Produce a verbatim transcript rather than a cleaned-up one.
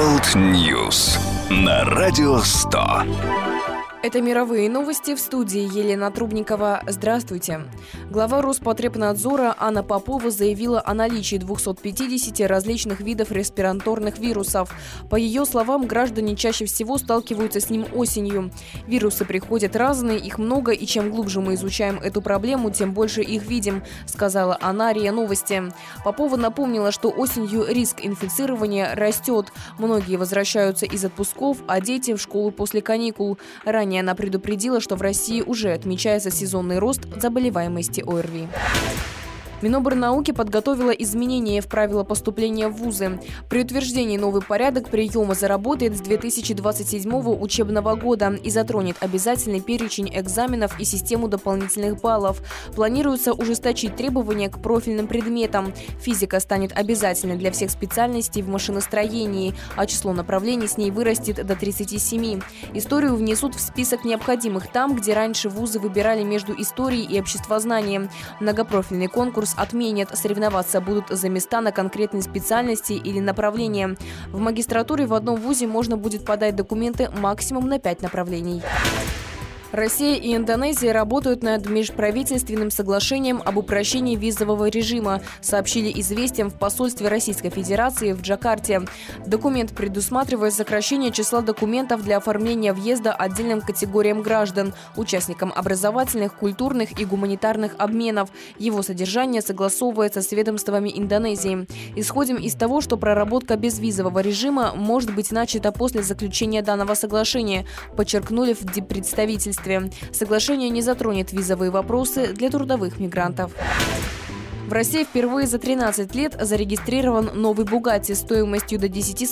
World News на Радио сто. Это мировые новости, в студии Елена Трубникова. Здравствуйте. Глава Роспотребнадзора Анна Попова заявила о наличии двухсот пятидесяти различных видов респираторных вирусов. По ее словам, граждане чаще всего сталкиваются с ним осенью. Вирусы приходят разные, их много, и чем глубже мы изучаем эту проблему, тем больше их видим, сказала она РИА Новости. Попова напомнила, что осенью риск инфицирования растет. Многие возвращаются из отпусков, а дети в школу после каникул. Ранее она предупредила, что в России уже отмечается сезонный рост заболеваемости ОРВИ. Минобрнауки подготовила изменения в правила поступления в вузы. При утверждении новый порядок приема заработает с две тысячи двадцать седьмого учебного года и затронет обязательный перечень экзаменов и систему дополнительных баллов. Планируется ужесточить требования к профильным предметам. Физика станет обязательной для всех специальностей в машиностроении, а число направлений с ней вырастет до тридцати семи. Историю внесут в список необходимых там, где раньше вузы выбирали между историей и обществознанием. Многопрофильный конкурс отменят, соревноваться будут за места на конкретной специальности или направлении. В магистратуре в одном вузе можно будет подать документы максимум на пять направлений. Россия и Индонезия работают над межправительственным соглашением об упрощении визового режима, сообщили «Известиям» в посольстве Российской Федерации в Джакарте. Документ предусматривает сокращение числа документов для оформления въезда отдельным категориям граждан, участникам образовательных, культурных и гуманитарных обменов. Его содержание согласовывается с ведомствами Индонезии. Исходим из того, что проработка безвизового режима может быть начата после заключения данного соглашения, подчеркнули в диппредставительстве. Соглашение не затронет визовые вопросы для трудовых мигрантов. В России впервые за тринадцать лет зарегистрирован новый «Бугатти» стоимостью до десяти с